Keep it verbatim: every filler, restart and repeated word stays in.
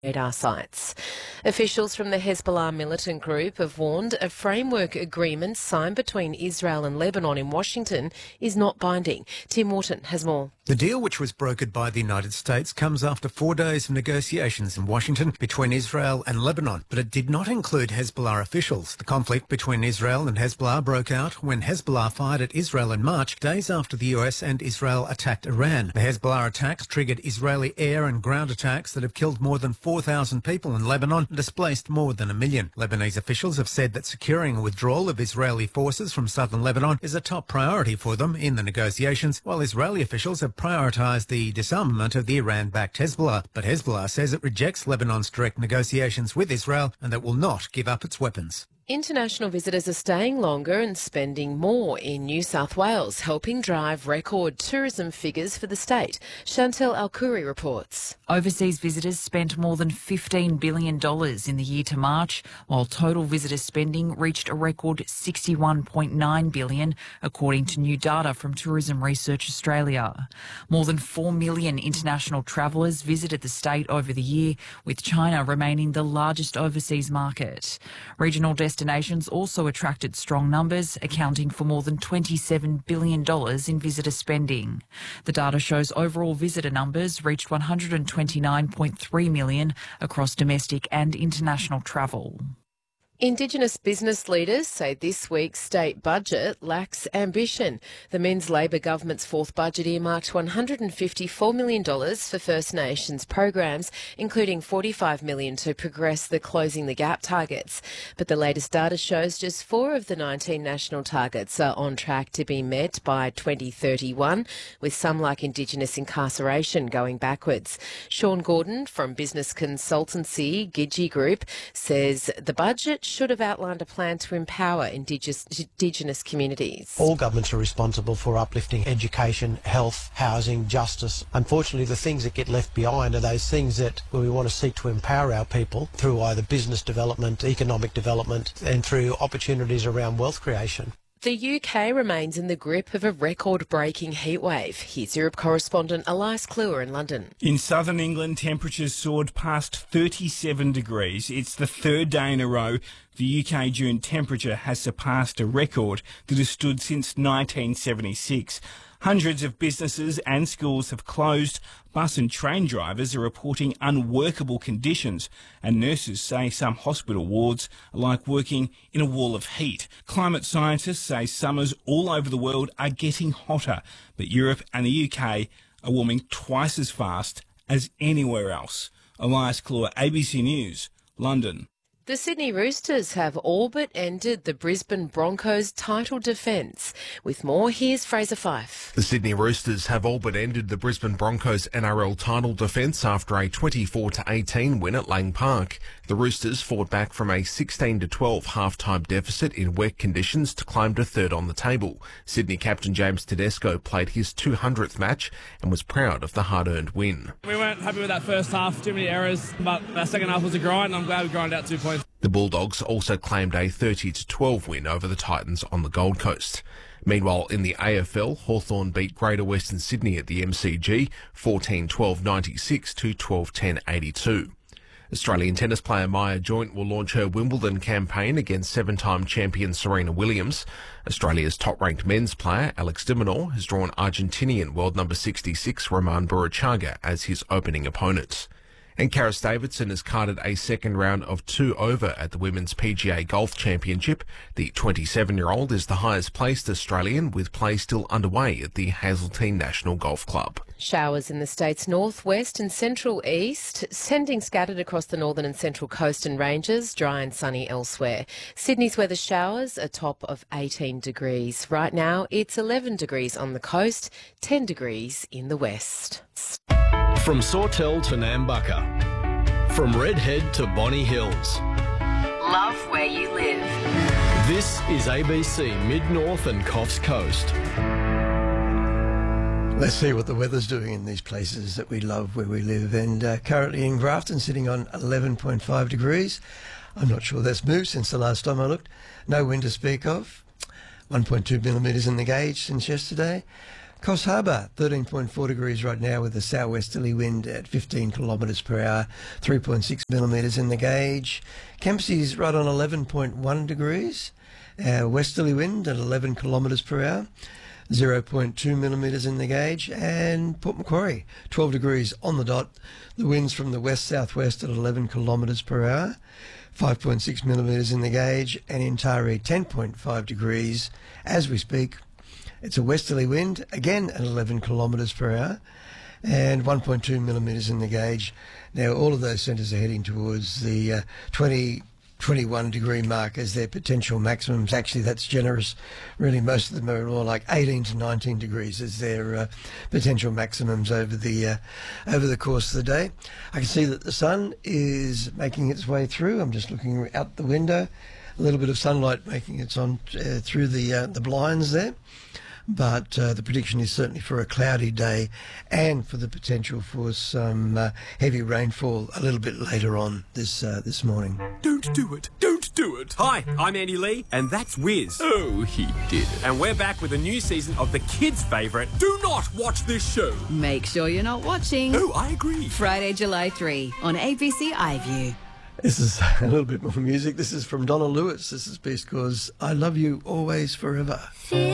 radar sites. Officials from the Hezbollah militant group have warned a framework agreement signed between Israel and Lebanon in Washington is not binding. Tim Morton has more. The deal, which was brokered by the United States, comes after four days of negotiations in Washington between Israel and Lebanon, but it did not include Hezbollah officials. The conflict between Israel and Hezbollah broke out when Hezbollah fired at Israel in March, days after the U S and Israel attacked Iran. The Hezbollah attacks triggered Israeli air and ground attacks that have killed more than four thousand people in Lebanon and displaced more than a million. Lebanese officials have said that securing a withdrawal of Israeli forces from southern Lebanon is a top priority for them in the negotiations, while Israeli officials have prioritised the disarmament of the Iran-backed Hezbollah. But Hezbollah says it rejects Lebanon's direct negotiations with Israel and that will not give up its weapons. International visitors are staying longer and spending more in New South Wales, helping drive record tourism figures for the state. Chantel Alkuri reports. Overseas visitors spent more than fifteen billion dollars in the year to March, while total visitor spending reached a record sixty-one point nine billion dollars, according to new data from Tourism Research Australia. More than four million international travellers visited the state over the year, with China remaining the largest overseas market. Regional destinations also attracted strong numbers, accounting for more than twenty-seven billion dollars in visitor spending. The data shows overall visitor numbers reached one hundred twenty-nine point three million across domestic and international travel. Indigenous business leaders say this week's state budget lacks ambition. The Men's Labor government's fourth budget earmarked one hundred fifty-four million dollars for First Nations programs, including forty-five million dollars to progress the Closing the Gap targets. But the latest data shows just four of the nineteen national targets are on track to be met by twenty thirty-one, with some like Indigenous incarceration going backwards. Sean Gordon from business consultancy Gidgee Group says the budget should have outlined a plan to empower indigenous, indigenous communities. All governments are responsible for uplifting education, health, housing, justice. Unfortunately, the things that get left behind are those things that where we want to seek to empower our people through either business development, economic development, and through opportunities around wealth creation. The U K remains in the grip of a record-breaking heatwave. Here's Europe correspondent Elias Kluwer in London. In southern England, temperatures soared past thirty-seven degrees. It's the third day in a row the U K June temperature has surpassed a record that has stood since nineteen seventy-six. Hundreds of businesses and schools have closed. Bus and train drivers are reporting unworkable conditions, and nurses say some hospital wards are like working in a wall of heat. Climate scientists say summers all over the world are getting hotter, but Europe and the U K are warming twice as fast as anywhere else. Elias Kluwer, A B C News, London. The Sydney Roosters have all but ended the Brisbane Broncos title defence. With more, here's Fraser Fife. The Sydney Roosters have all but ended the Brisbane Broncos N R L title defence after a twenty-four to eighteen win at Lang Park. The Roosters fought back from a sixteen to twelve half-time deficit in wet conditions to climb to third on the table. Sydney captain James Tedesco played his two hundredth match and was proud of the hard-earned win. We weren't happy with that first half, too many errors, but that second half was a grind, and I'm glad we grinded out two points. The Bulldogs also claimed a thirty to twelve win over the Titans on the Gold Coast. Meanwhile, in the A F L, Hawthorn beat Greater Western Sydney at the M C G fourteen twelve ninety-six to twelve ten eighty-two. Australian tennis player Maya Joint will launch her Wimbledon campaign against seven-time champion Serena Williams. Australia's top-ranked men's player, Alex de Minaur, has drawn Argentinian world number sixty-six Roman Burruchaga as his opening opponent. And Karis Davidson has carded a second round of two over at the Women's P G A Golf Championship. The twenty-seven-year-old is the highest-placed Australian, with play still underway at the Hazeltine National Golf Club. Showers in the state's northwest and central east, sending scattered across the northern and central coast and ranges, dry and sunny elsewhere. Sydney's weather showers, a top of eighteen degrees. Right now, it's eleven degrees on the coast, ten degrees in the west. From Sawtell to Nambucca, from Redhead to Bonny Hills. Love where you live. This is A B C Mid-North and Coffs Coast. Let's see what the weather's doing in these places that we love where we live. And uh, currently in Grafton, sitting on eleven point five degrees. I'm not sure that's moved since the last time I looked. No wind to speak of. one point two millimetres in the gauge since yesterday. Coffs Harbour, thirteen point four degrees right now with a southwesterly wind at fifteen kilometres per hour, three point six millimetres in the gauge. Kempsey's right on eleven point one degrees, uh, westerly wind at eleven kilometres per hour, zero point two millimetres in the gauge. And Port Macquarie, twelve degrees on the dot, the winds from the west-southwest at eleven kilometres per hour, five point six millimetres in the gauge. And in Taree, ten point five degrees as we speak. It's a westerly wind, again at eleven kilometres per hour, and one point two millimetres in the gauge. Now, all of those centres are heading towards the uh, twenty, twenty-one degree mark as their potential maximums. Actually, that's generous. Really, most of them are more like eighteen to nineteen degrees as their uh, potential maximums over the uh, over the course of the day. I can see that the sun is making its way through. I'm just looking out the window. A little bit of sunlight making its on uh, through the uh, the blinds there. But uh, the prediction is certainly for a cloudy day and for the potential for some uh, heavy rainfall a little bit later on this uh, this morning. Don't do it. Don't do it. Hi, I'm Andy Lee, and that's Wiz. Oh, he did it. And we're back with a new season of the kids' favourite, Do Not Watch This Show. Make sure you're not watching. Oh, I agree. Friday, July third on A B C iView. This is a little bit more music. This is from Donna Lewis. This is a piece called I Love You Always Forever.